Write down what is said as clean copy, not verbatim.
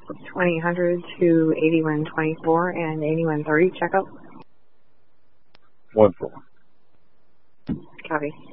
2000 to 8124 and 8130, checkup. 1-4. Copy.